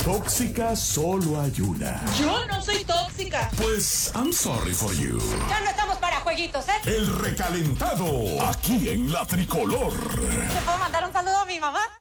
Tóxica solo hay una. Yo no soy tóxica. Pues, I'm sorry for you. Ya no estamos para jueguitos, ¿eh? El recalentado, aquí en La Tricolor. ¿Te puedo mandar un saludo a mi mamá?